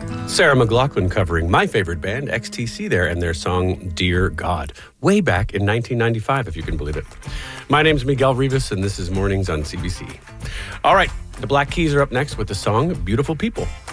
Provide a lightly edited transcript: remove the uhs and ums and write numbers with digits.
Sarah McLachlan covering my favorite band, XTC there, and their song, Dear God, way back in 1995, if you can believe it. My name's Miguel Rivas, and this is Mornings on CBC. All right, the Black Keys are up next with the song, Beautiful People.